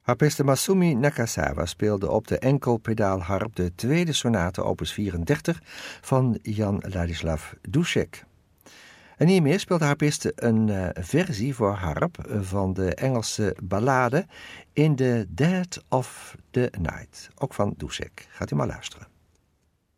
Harpiste Masumi Nakazawa speelde op de enkelpedaalharp de tweede sonate opus 34 van Jan Ladislav Dušek. En hiermee speelt de harpiste een versie voor harp van de Engelse ballade In the Dead of the Night, ook van Dušek. Gaat u maar luisteren.